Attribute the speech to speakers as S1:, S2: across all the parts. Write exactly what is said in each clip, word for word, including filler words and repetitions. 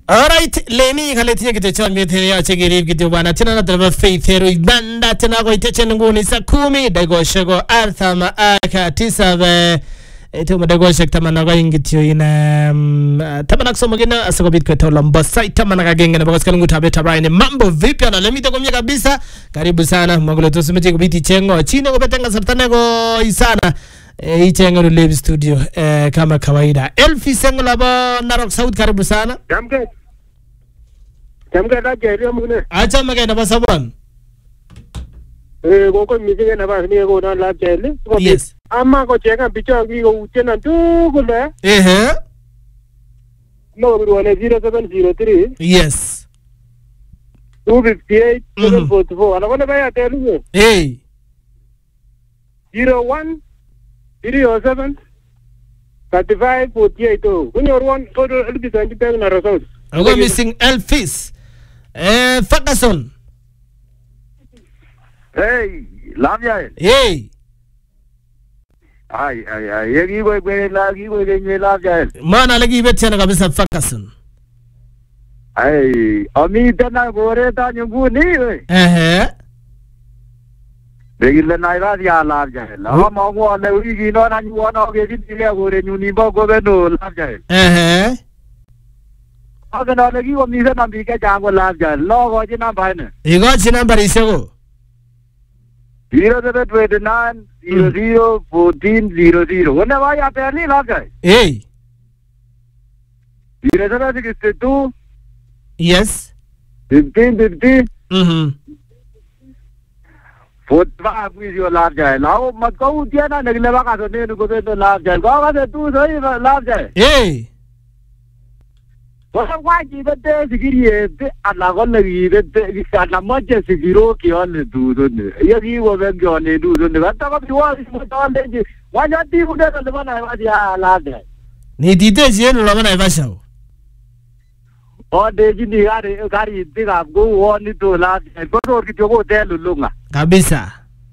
S1: Alright, Lenny kaletinye kitechon mithini ya chegirib kityo bwana. Tena natraba Faith Hero Ibanda. Tena kwa iteche nguni sa kumi. Dago shego Arthama aka tisabe. Ito madago shek tamana kwa ingityo ina. Tamana kusomo gina asako bit kwa taulo mbosai. Tamana kagenge na bakos kalungu tabe tabraini. Mambo vipi ana lemite kumye kabisa. Karibu sana. Mwagule tosumiti kubiti chengo. Chine kubetenga sartane ko isana. E, ichengo live studio e, kama kawaida. Elfi sengo labo Narok South karibu sana.
S2: Jamke. Jamke da jeri amune.
S1: Acha mage na basabon.
S2: Eh goko mizige na bas ni go na la jeri.
S1: Yes.
S2: Ama ko cheka bicho gi go utena tugule.
S1: Eh.
S2: No go one zero seven zero three.
S1: Yes.
S2: two fifty-eight seven forty-four. Ana kone baya telu.
S1: Hey.
S2: zero one three oh seven thirty-five forty-eight. Oh. When you're one total Elvis and you pay na result.
S1: I'm going missing Elvis. Eh, Ferguson.
S3: Hey, Lamia.
S1: Hey.
S3: Ay, ay, ay. Yegi boy boy lagi boy genye Lamia.
S1: Mana lagi betena kabisa Ferguson.
S3: Ay, ami tena gore ta nyungu ni.
S1: Eh.
S3: Begile na ira dia Lamia. La ma mo le wi gi no na nyu na ge di le gore nyu ni ba go be no Lamia.
S1: Eh.
S3: Aga na lagi o mi se na bi ke ja go Lamia. Lo go ji na bai ne.
S1: Igo china mbari sego.
S3: zero seven two nine zero zero fourteen zero zero. Wona ba ya pe ni Lamia.
S1: Hey.
S3: zero seven six two.
S1: Yes.
S3: fifteen fifty.
S1: Mhm.
S3: Football with your love jail. Now, must go to Diana and never got to go to the love jail. Go on the two days of love jail.
S1: Hey.
S3: Well, why did the day to get at La Gola? The Salamanca Sigiro on the two. You were very on the two. The rest of you was why not people that the one I was ya love jail?
S1: Ni dite jen Roman Ivasho.
S3: Or they didn't carry big up go on into love jail. Go to your hotel Lunga.
S1: Kabisa.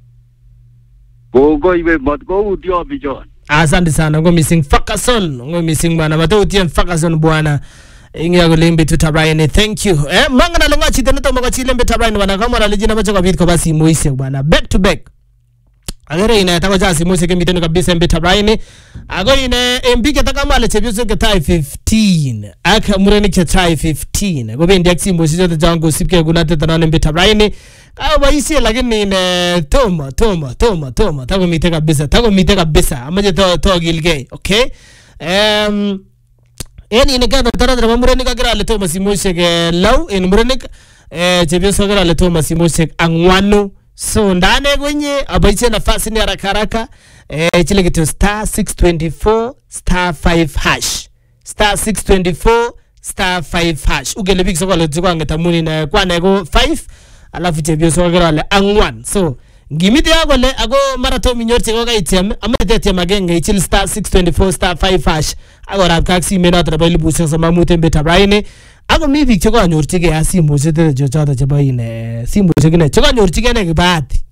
S3: Go go iwe but go with your bijon.
S1: Asante sana ngo missing Ferguson. Ngo missing bwana. Bato utien Ferguson bwana. Ingi ya gulimbi tutabraini. Thank you. Eh, manga na lenga chite neto mga chilembe tabraini bwana. Kama na lijina macho kwa vitu kwa basi muise bwana. Back to back. Agere ina tako jasi muise ke mitendo kabisa mbe tabraini. Ago ina mbike takama ale chebioso ke tai fifteen. Aka mureni ke tai fifteen. Gobe ndi aksi muise jote jango sipke gunate tanane mbe tabraini. Kaya waisi lakini ina toma, toma, toma, toma. Tako mite kabisa. Tako mite kabisa. Amaje to, to gilgay. Okay? Um... Eni ina kada taradra mamureni ka gira le Thomas Muise ke law en mureni eh chebio so gira le Thomas Muise angwano so ndane gwenye abaiche nafasi ni haraka haraka eh chile kitu star six twenty-four star five hash star six twenty-four star five hash ugele big so kwa leziko ngetamuni na kwa nego five alafu chebio so gira le angwan so ngimite yako le ago marathon minyorche ko kaitiam amete tiam agenge ichil star six twenty-four star five hash ago rap kaksi mena tra bali busa sama mute beta braine ago mi big cheko anyorchige asimu chete jochata chaba ine simu chegine cheko anyorchige ne kibati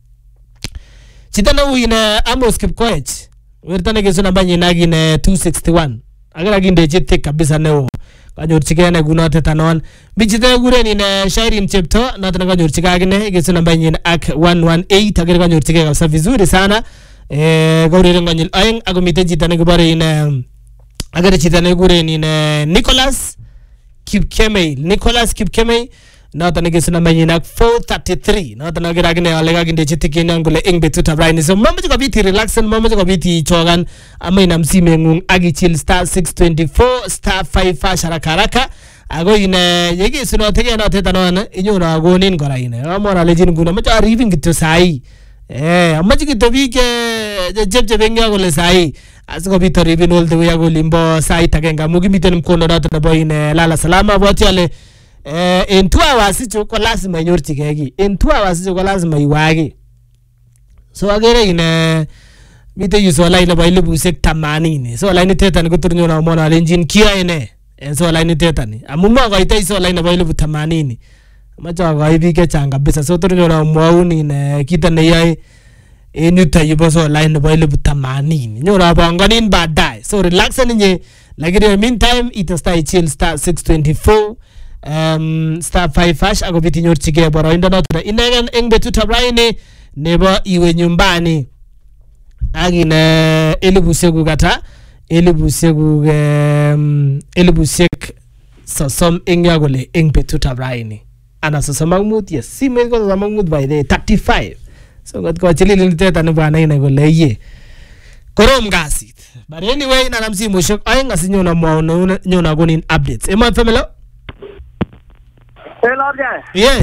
S1: chitana uine Amos Kipkoech wertane keso namba nyina gine two sixty-one agara ginde chete kabisa neo kanyorchige ne gunote tanon bichite gureni ne Shairin Chepto natana kanyorchige agine keso namba nyina ak one eighteen agara kanyorchige kabisa vizuri sana eh gaurere nganyil aeng ago mite chitane kibare ine agara chitane gureni ne Nicholas Kipkemei Nicholas Kipkemei natana keso namba nyina four thirty-three natana agara agine alega ginde chete kenya ngule ingbe tutabraini so mama chiko biti relax and mama chiko biti chogan ama ina msime ngung agichil star six twenty-four star five hash haraka haraka ago ine yegi suno tege na teta no inyo na go nin kora ine amora lejin guna macha riving gitu sai eh amachi gitu bike jeb jeb ngya go le sai asiko bito riving all the way ago limbo sai tagenga mugi miten mkono na tena boy ine lala salama boti ale eh in two hours icho ko lazima nyorchige gi in two hours icho ko lazima iwage so agere ine mite yuso line ba ile busek themanini so line teta ni kuturnyo na mona engine kia ine so line teta ni amuma ga ite so line ba ile themanini macha ga ibi ke changa bisa so turnyo na mwauni ne kita ne yai enyuta yibo so line ba ile themanini nyora ba nganin badai so relax ni lakini in meantime itestai chill star six twenty-four um star five hash akobit inyorchigei boroindo noto inegen eng betutab raini nebo iwe nyumbani agine elibushek kata elibushek um elibushek sosom eng yakole eng betutab raini ana sosom ak mut yes simet ko sosom ak mut by the thirty-five so got ko chilil teta ne bwana ine kole ye korom gasit but anyway na namsimushek aeng asinyona mwaono nyona gonin updates ema family
S4: hello guys
S1: yeah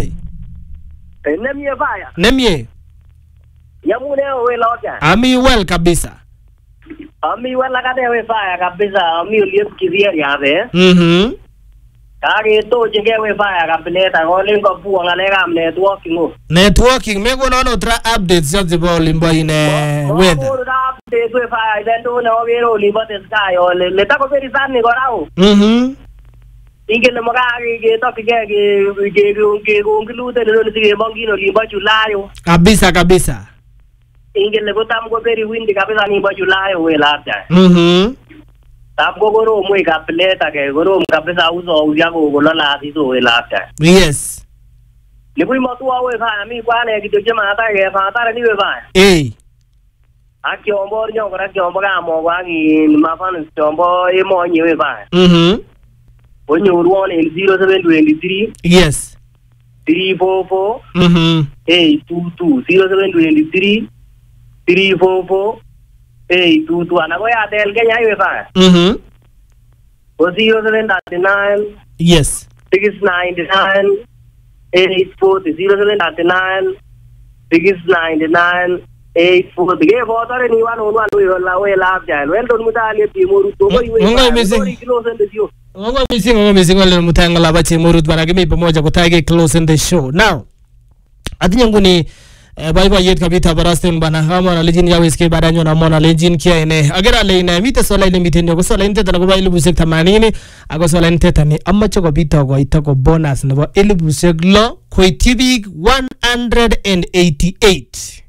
S4: nemye baya
S1: nemye
S4: yamune we loja
S1: ami well kabisa
S4: ami well akade we baya kabisa ami uliep kizier yabe
S1: mhm
S4: kage to jenge we baya kabisa ngole ko buwa ngale kam networking o
S1: networking me go no tra updates just about limbo ine weather
S4: ko update we baya then do no gero limbo the sky o le ta ko very sunny go rao
S1: mhm
S4: ingele magari ge to ke ge ge ge ngilute le le mangino limbo julayo
S1: kabisa kabisa
S4: ingele ko tam go very windy kabisa ni bo julayo we lapta
S1: mhm
S4: tam go goro mwe kapleta ke goro kabisa uzo uyago go lola hizo we lapta
S1: yes
S4: le bui mo tuwa we fa mi kwane ki toje ma ta ge fa ta ni we fa
S1: eh
S4: akiombo nyo ko akiombo ga mo wa gi ma fa ni tombo e mo nyi we fa
S1: mhm
S4: onyo ruon el zero seven two three
S1: yes
S4: three four four
S1: mhm
S4: eight two two zero seven two three three four four eight two two ana go ya del Kenya we fa
S1: mhm
S4: zero seven nine
S1: yes
S4: six nine nine eight four zero seven nine six nine nine eight four ge bo tare ni wan wan we la we la ja wel don mutale ti moru to go we
S1: ngai missing
S4: close in the show
S1: ngai missing ngai missing wale mutanga la bache moru bana kimi pamoja kutage close in the show now atinya nguni bye bye yet kabita barasten bana hama na lejin yawe ske badanyo na mona lejin kia ene agera le ina mite sola ile mitendo ko sola inte tana ko ba ilubusek themanini ago sola inte tani amma choko bita ko itako bonus nebo ilubusek lo ko tibig one hundred eighty-eight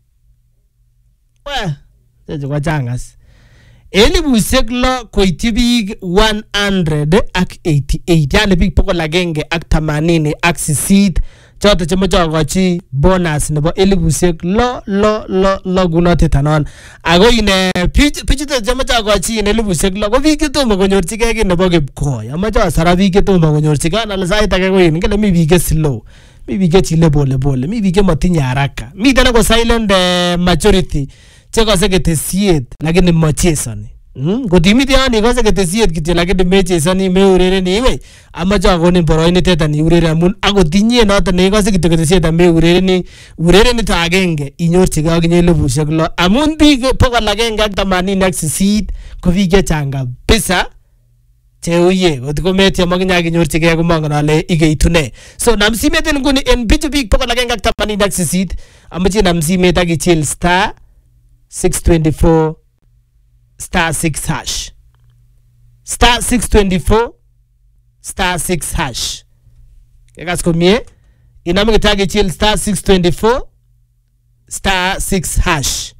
S1: wa jeje kwa jangas ilubusek lo ko tibig one hundred eighty-eight yani big poko lagenge ak themanini ak sisit choto chemo chogochi bonus nebo elibushek lo lo lo lo gunote tanon ago ine pichito chemo chogochi ine elibushek lo ko biik chetomo konyorchigei ki nebo kipkoi amache asara biik chetomo konyorchigei ana sait age ko ine ngele mi biik slow mi biik chile pole pole mi biik matinye haraka mi tena ko silent uh, majority chekose ketesiet lakini machesoni Mm, kodimiti yani kose ketesiet kityo lakini mechesoni meurereni iwe amache akonin boroini teta ni urere amun akotinye noto nekose kityo ketesiet ameurereni urereni to agenge inyorchigei akinye elibushek lo amun biik bokol agenge ak themanini ak sisit ko biik chechang kabisa cheuye kotko metiem akinye akinyorchigei komongen ale ikeitune so nam simet en nguni en bichu biik bokol agenge ak themanini ak sisit amache nam simet ak ichil star six twenty-four star six hash star six twenty-four star six hash kekas komie iname kitagi chill star six twenty-four star six hash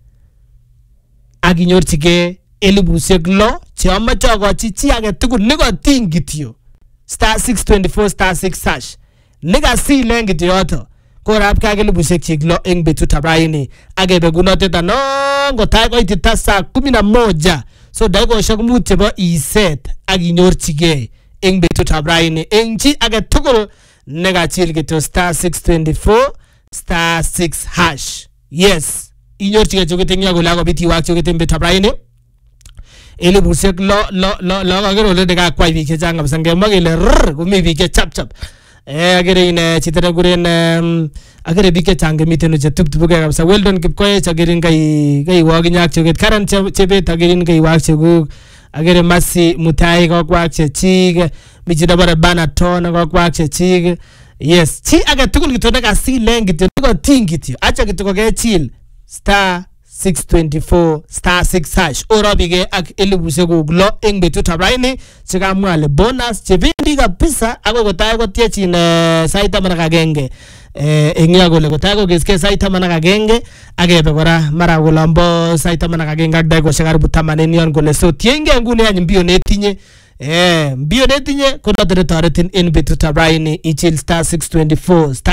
S1: aginyorchige elibushek lo che amache agochi chi age tugul nikoting kityo star six twenty-four star six hash nikasilen kityo yoto korap ka elibushek chiklo eng betutab raini agebe gunote tano ngotai koitita saa kumi na moja so daikoshek mut chebo iset akinyorchigei eng betutab raini eng chi age tugul nekachil kityo star six twenty-four star six hash yes inyorchigei chokete eng yakole akobit iwak chokete eng betutab raini elibushek lo lo lo lo kakero ole nekakwai biik chechang kabisa ngemwa kele rrr komi biik chechap chap eh agere ine chitara guren agere bike change miten che tup tup kabisa well done kipkoe chagerin kai kai wagi nyak choget karan chebet agerin kai wag chegu agere masi mutai ko kwak che chig michida bare bana ton ko kwak che chig yes chi aga tugul kitona ka si leng kityo ko tingityo acha kityo ke chill star six twenty-four star six hash ora bige ak elibushek lo eng betutab raini chikamwale bonus chebendi kabisa ako kotai kotiechin sait taman ak agenge eh eng yakole kotai kokeske sait taman ak agenge akebe kora mara kolombo sait taman ak agenge ak dakikoshek karibu taman en yon kole so tienge nguni any mbio netinye Eh, mbio netinye konotere toretin in betutab raini ichil star six twenty-four star